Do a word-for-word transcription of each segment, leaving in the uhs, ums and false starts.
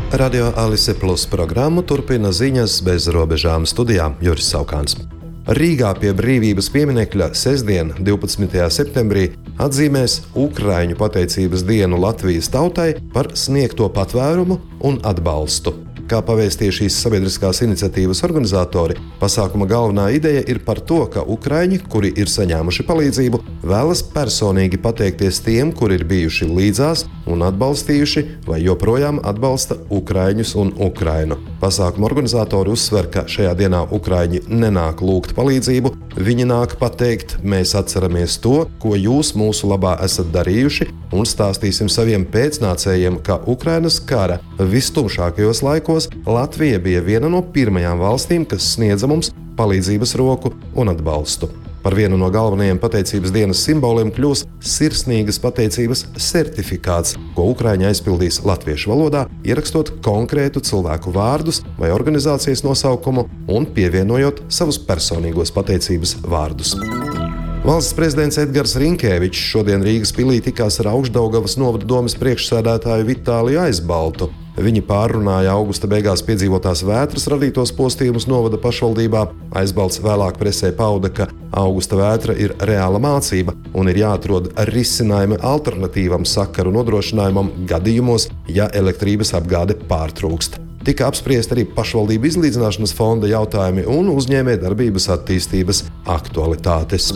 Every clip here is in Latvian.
Radio Alise Plus programmu turpina ziņas bez robežām studijā Juris Saukāns. Rīgā pie Brīvības pieminekļa sestdien, divpadsmitajā septembrī, atzīmēs Ukraiņu pateicības dienu Latvijas tautai par sniegto patvērumu un atbalstu. Kā pavēstīja šīs sabiedriskās iniciatīvas organizatori, pasākuma galvenā ideja ir par to, ka ukraiņi, kuri ir saņēmuši palīdzību, vēlas personīgi pateikties tiem, kuri ir bijuši līdzās un atbalstījuši vai joprojām atbalsta ukraiņus un Ukrainu. Pasākuma organizatori uzsver, ka šajā dienā ukraiņi nenāk lūgt palīdzību, viņi nāk pateikt, mēs atceramies to, ko jūs mūsu labā esat darījuši, un stāstīsim saviem pēcnācējiem, ka Ukrainas kara vistumšākajos laikos Latvija bija viena no pirmajām valstīm, kas sniedza mums palīdzības roku un atbalstu. Par vienu no galvenajiem pateicības dienas simboliem kļūs sirsnīgas pateicības certifikāts, ko ukraiņi aizpildīs latviešu valodā, ierakstot konkrētu cilvēku vārdus vai organizācijas nosaukumu un pievienojot savus personīgos pateicības vārdus. Valsts prezidents Edgars Rinkēvičs šodien Rīgas pilī tikās ar Augšdaugavas novada domes priekšsēdētāju Vitāliju Aizbaltu. Viņi pārrunāja augusta beigās piedzīvotās vētras radītos postījumus novada pašvaldībā. Aizbalts vēlāk presē pauda, ka augusta vētra ir reāla mācība un ir jāatrod risinājumi alternatīvam sakaru nodrošinājumam gadījumos, ja elektrības apgāde pārtrūkst. Tika apspriest arī pašvaldību izlīdzināšanas fonda jautājumi un uzņēmējdarbības attīstības aktualitātes.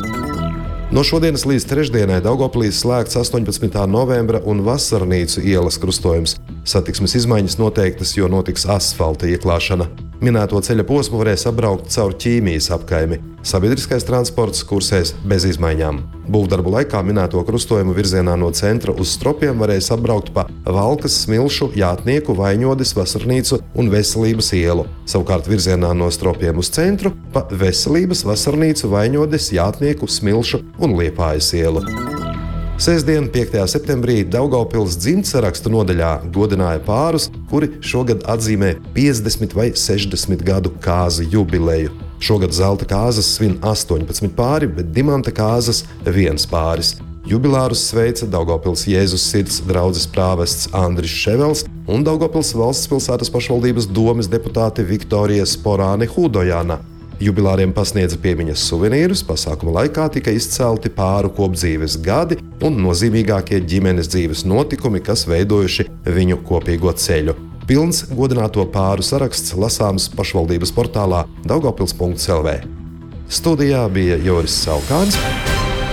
No šodienas līdz trešdienai Daugavpilī slēgts astoņpadsmitā novembra un Vasarnīcu ielas krustojums. Satiksmes izmaiņas noteiktas, jo notiks asfalta ieklāšana. Minēto ceļa posmu varēs apbraukt caur Ķīmijas apkaimi. Sabiedriskais transports kursēs bez izmaiņām. Būvdarbu laikā minēto krustojumu virzienā no centra uz Stropiem varēs apbraukt pa Valkas, Smilšu, Jātnieku, Vaņodes, Vasarnīcu un Veselības ielu. Savukārt virzienā no Stropiem uz centru pa Veselības, Vasarnīcu, Vaņodes, Jātnieku, Smilšu un Liepājas ielu. Sestdien, piektajā septembrī, Daugavpils dzimtsarakstu nodaļā godināja pārus, kuri šogad atzīmē piecdesmit vai sešdesmit gadu kāzu jubileju. Šogad zelta kāzas svin astoņpadsmit pāri, bet dimanta kāzas viens pāris. Jubilārus sveica Daugavpils Jēzus Sirds draudzes prāvests Andris Ševels un Daugavpils valsts pilsētas pašvaldības domes deputāte Viktorija Sporāne Hudojana. Jubilāriem pasniedza piemiņas suvenīrus, pasākuma laikā tika izcelti pāru kopdzīves gadi un nozīmīgākie ģimenes dzīves notikumi, kas veidojuši viņu kopīgo ceļu. Pilns godināto pāru saraksts lasāms pašvaldības portālā daugavpils punkts el vē. Studijā bija Juris Saukāns.